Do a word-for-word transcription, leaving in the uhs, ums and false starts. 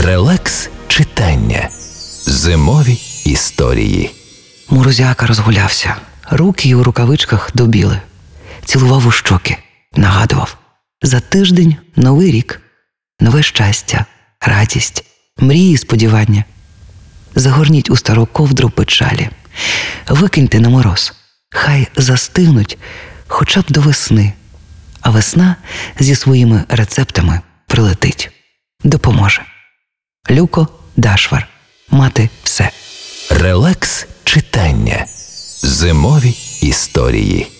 Релакс читання. Зимові історії. Морозяка розгулявся. Руки у рукавичках добіли. Цілував у щоки. Нагадував. За тиждень новий рік. Нове щастя, радість, мрії і сподівання. Загорніть у стару ковдру печалі. Викиньте на мороз. Хай застигнуть хоча б до весни. А весна зі своїми рецептами прилетить. Допоможе. Люко Дашвар. Мати все. Релакс читання. Зимові історії.